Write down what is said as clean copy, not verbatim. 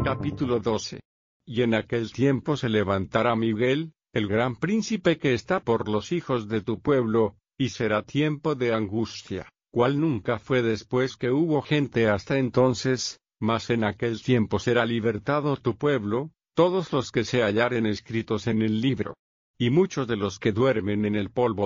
Capítulo 12. Y en aquel tiempo se levantará Miguel, el gran príncipe que está por los hijos de tu pueblo, y será tiempo de angustia, cual nunca fue después que hubo gente hasta entonces, mas en aquel tiempo será libertado tu pueblo, todos los que se hallaren escritos en el libro. Y muchos de los que duermen en el polvo